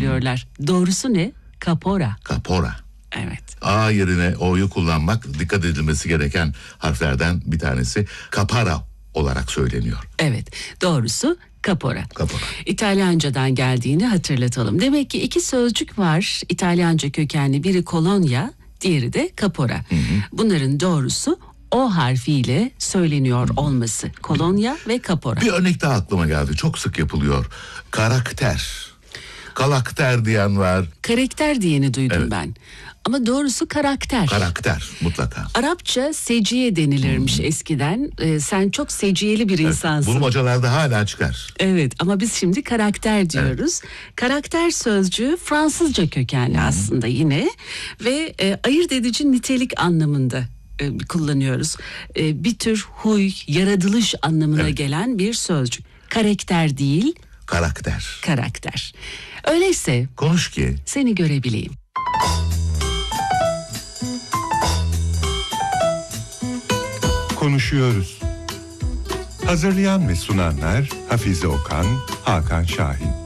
söylüyorlar. Doğrusu ne? Kapora. Kapora. Evet. A yerine O'yu kullanmak dikkat edilmesi gereken harflerden bir tanesi. Kapara olarak söyleniyor. Evet, doğrusu kapora. Kapora. İtalyancadan geldiğini hatırlatalım. Demek ki iki sözcük var İtalyanca kökenli. Biri kolonya, diğeri de kapora. Bunların doğrusu O harfiyle söyleniyor olması. Kolonya ve kapora. Bir örnek daha aklıma geldi. Çok sık yapılıyor. Karakter. Kalakter diyen var. Karakter diyeni duydum Evet. ben. Ama doğrusu karakter. Karakter mutlaka. Arapça seciye denilirmiş eskiden. Sen çok seciyeli bir insansın. Bulmacalarda hala çıkar. Evet, ama biz şimdi karakter diyoruz. Karakter sözcüğü Fransızca kökenli aslında yine ve ayırt edici nitelik anlamında kullanıyoruz. Bir tür huy, yaratılış anlamına gelen bir sözcük. Karakter değil, Karakter. karakter. Öyleyse Konuş ki. seni görebileyim. Konuşuyoruz. Hazırlayan ve sunanlar Hafize Okan, Hakan Şahin.